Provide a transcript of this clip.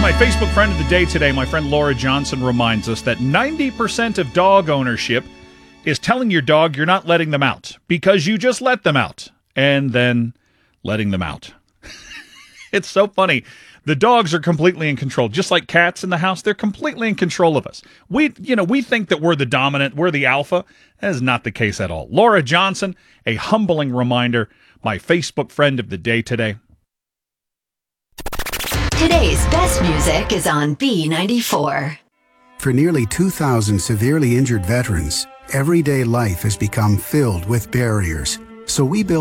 my Facebook friend of the day today, my friend Laura Johnson reminds us that 90% of dog ownership is telling your dog you're not letting them out because you just let them out and then letting them out. It's so funny. The dogs are completely in control. Just like cats in the house, they're completely in control of us. We think that we're the dominant, we're the alpha. That is not the case at all. Laura Johnson, a humbling reminder, my Facebook friend of the day today. Today's best music is on B94. For nearly 2,000 severely injured veterans, everyday life has become filled with barriers. So we built